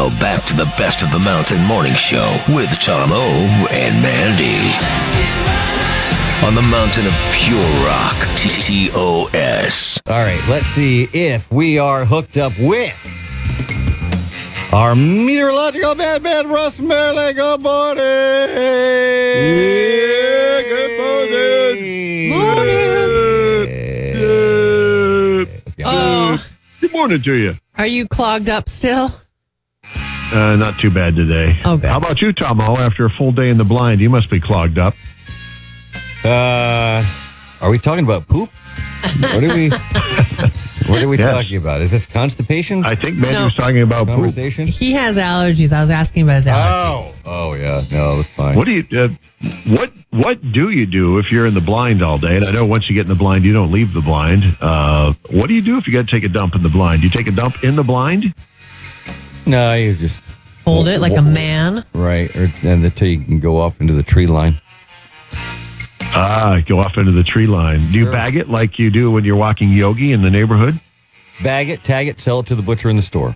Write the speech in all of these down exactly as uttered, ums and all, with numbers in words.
Now, back to the Best of the Mountain Morning Show with Tom O and Mandy. On the mountain of pure rock, T T O S. All right, let's see if we are hooked up with our meteorological madman, Russ Merlin. Good morning. Yeah, good morning. Morning. Oh, Good morning to you. are you clogged up still? Uh, not too bad today. Oh, good. How about you, Tomo? After a full day in the blind, you must be clogged up. Uh, are we talking about poop? What are we? What are we Yes. talking about? Is this constipation I think Mandy No. was talking about poop. conversation? He has allergies. I was asking about his Oh, allergies. oh yeah, no, that's fine. What do you? Uh, what What do you do if you're in the blind all day? And I know once you get in the blind, you don't leave the blind. Uh, what do you do if you got to take a dump in the blind? You take a dump in the blind? No, you just Hold it like a man. right, or, and until you can go off into the tree line. Ah, go off into the tree line. Do you Sure. bag it like you do when you're walking yogi in the neighborhood? Bag it, tag it, sell it to the butcher in the store.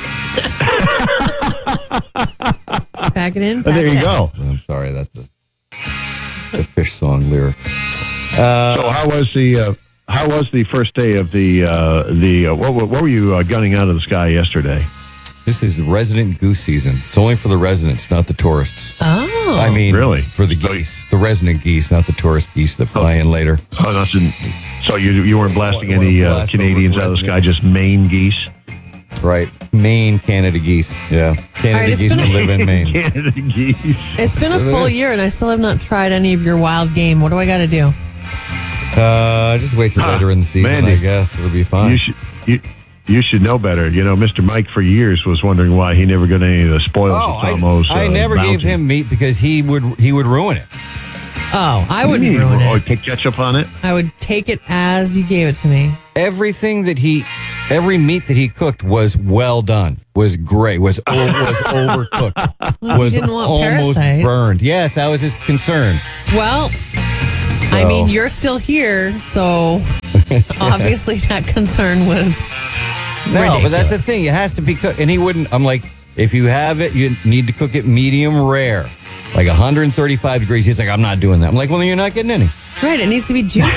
Pack it in. Oh, Pack there it you out. go. I'm sorry, that's a, a fish song lyric. Uh, So how was the uh, how was the first day of the uh, the uh, what, what were you uh, gunning out of the sky yesterday? This is the resident goose season. It's only for the residents, not the tourists. Oh. I mean, Really? for the geese, the resident geese, not the tourist geese that fly in later. Oh, nothing. So you you weren't blasting Wanna any uh, blast Canadians over out of the sky, residents. just Maine geese. Right, Maine Canada geese. Yeah, Canada All right, it's geese been that a- live in Maine. Canada geese. It's been a full year and I still have not tried any of your wild game. What do I got to do? Uh, just wait till Huh, later in the season. Mandy. I guess it'll be fine. You should you, you should know better. You know, Mister Mike for years was wondering why he never got any of the spoils Oh, of I, Tomo's. I uh, never gave bounty. him meat because he would he would ruin it. Oh, I wouldn't Hmm, ruin Oh, it. take ketchup on it. I would take it as you gave it to me. Everything that he, every meat that he cooked was well done, was great, was o- was overcooked, Well, he was didn't want almost parasites. burned. Yes, that was his concern. Well, So, I mean, you're still here, so obviously that concern was no, but that's the ridiculous. thing. It has to be cooked, and he wouldn't. I'm like, if you have it, you need to cook it medium rare, like one hundred thirty-five degrees. He's like, I'm not doing that. I'm like, well, then you're not getting any. right. It needs to be juicy.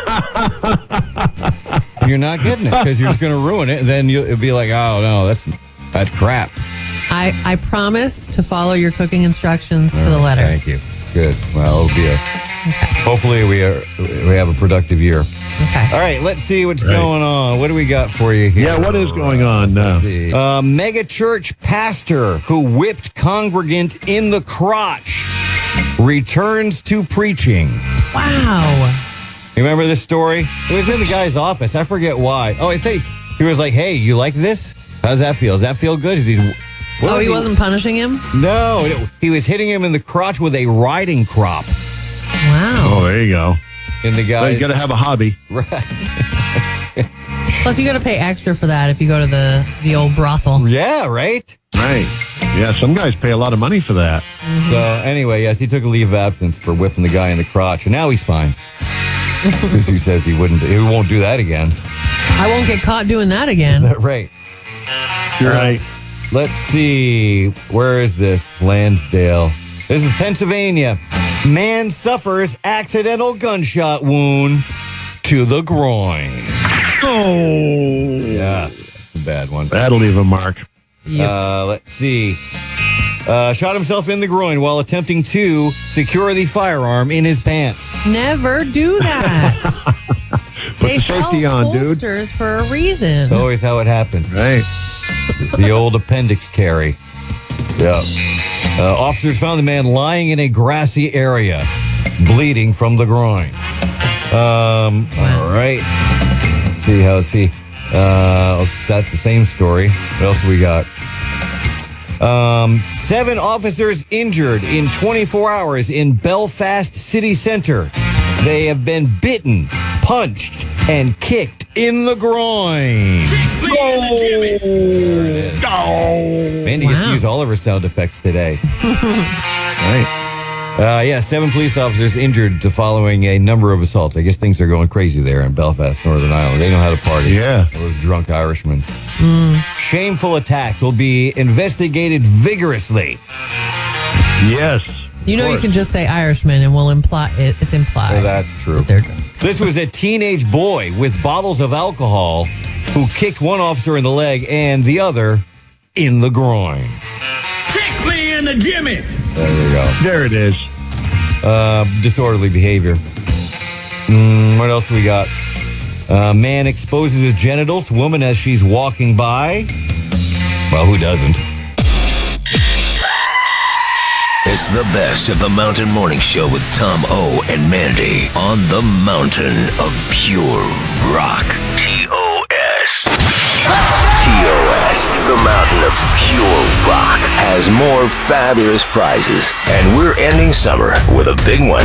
You're not getting it because you're just going to ruin it, and then you'll it'll be like, oh no, that's that's crap. I, I promise to follow your cooking instructions to the letter. Thank you. Good. Well, it'll be a. Hopefully, we are we have a productive year. Okay. All right, let's see what's Right. going on. What do we got for you here? Yeah, what is going on Let's now? see. Uh, mega church pastor who whipped congregant in the crotch returns to preaching. Wow. You remember this story? It was in the guy's office. I forget why. Oh, I think he was like, "Hey, you like this? How's that feel? Does that feel good?" Is he? what Oh, was he wasn't punishing him? No, it- he was hitting him in the crotch with a riding crop. Wow. Oh, there you go. And the So guy, you got to have a hobby. right? Plus, you got to pay extra for that if you go to the, the old brothel. Yeah, right. Right. Yeah, some guys pay a lot of money for that. So anyway, yes, he took a leave of absence for whipping the guy in the crotch, and now he's fine. Because he says he wouldn't, he won't do that again. I won't get caught doing that again. Right. You're right. Let's see. Where is this? Lansdale. This is Pennsylvania. Man suffers accidental gunshot wound to the groin. Oh, Yeah, that's a bad one. that'll leave a mark. Yep. Uh, let's see. Uh, shot himself in the groin while attempting to secure the firearm in his pants. Never do that. They the safety sell on, dude. holsters for a reason. It's always how it happens. Right. The old appendix carry. Yeah. Uh, officers found the man lying in a grassy area, bleeding from the groin. Um, all right. Let's see, how's he? Uh, so that's the same story. What else we got? Um, seven officers injured in twenty-four hours in Belfast city center. They have been bitten, punched, and kicked in the groin. There it is. Oh. Mandy gets to Wow. use all of her sound effects today. Right. Uh, yeah, seven police officers injured following a number of assaults. I guess things are going crazy there in Belfast, Northern Ireland. They know how to party. Yeah. Those drunk Irishmen. Shameful attacks will be investigated vigorously. Yes. You know, you can just say Irishman and we'll imply it, it's implied. Oh, that's true. that they're drunk. This was a teenage boy with bottles of alcohol who kicked one officer in the leg and the other in the groin. Kick me in the Jimmy. There you go. There it is. Uh, disorderly behavior. Mm, what else we got? Uh, man exposes his genitals to woman as she's walking by. Well, who doesn't? It's the best of the Mountain Morning Show with Tom O and Mandy on the Mountain of Pure Rock. T O S. T O S, the Mountain of Pure Rock, has more fabulous prizes, and we're ending summer with a big one.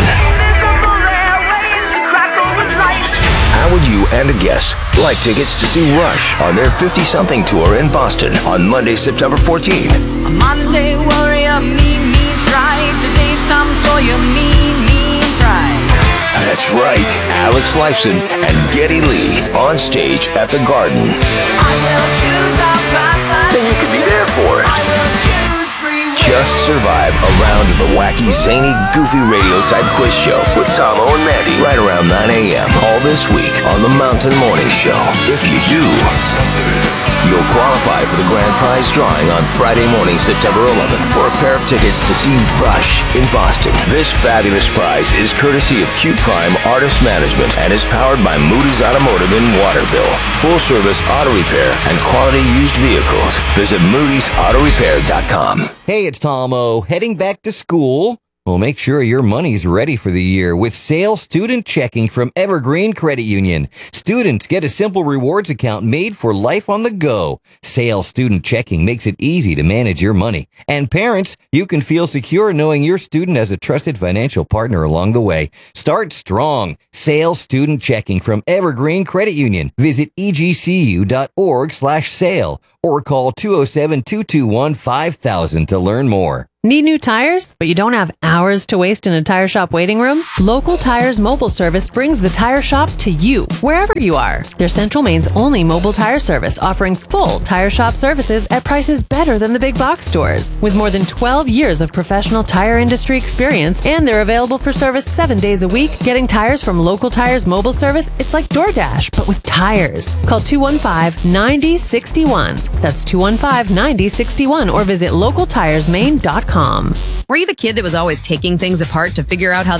How would you and a guest like tickets to see Rush on their fifty-something tour in Boston on Monday, September fourteenth? A Monday warrior, mean, mean strike. Today's Tom Sawyer, mean, mean pride. That's right, Alex Lifeson and Geddy Lee on stage at the Garden. I will choose a path. Then you could be there for it. I will choose free will. Just survive a round of the wacky, zany, goofy radio type quiz show with Tom O and Mandy right around nine a.m. all this week on the Mountain Morning Show. If you do, you'll qualify for the grand prize drawing on Friday morning, September eleventh for a pair of tickets to see Rush in Boston. This fabulous prize is courtesy of Q Prime Artist Management and is powered by Moody's Automotive in Waterville. Full service auto repair and quality used vehicles. Visit moodys auto repair dot com. Hey, it's Tom O. Heading back to school? Well, make sure your money's ready for the year with Sale Student Checking from Evergreen Credit Union. Students get a simple rewards account made for life on the go. Sale Student Checking makes it easy to manage your money. And parents, you can feel secure knowing your student has a trusted financial partner along the way. Start strong. Sale Student Checking from Evergreen Credit Union. Visit e g c u dot org slash sale or call two oh seven, two two one, five thousand to learn more. Need new tires, but you don't have hours to waste in a tire shop waiting room? Local Tires Mobile Service brings the tire shop to you, wherever you are. They're Central Maine's only mobile tire service, offering full tire shop services at prices better than the big box stores. With more than twelve years of professional tire industry experience, and they're available for service seven days a week, getting tires from Local Tires Mobile Service, it's like DoorDash, but with tires. Call two one five, nine oh six one. That's two one five, nine oh six one or visit local tires maine dot com. Were you the kid that was always taking things apart to figure out how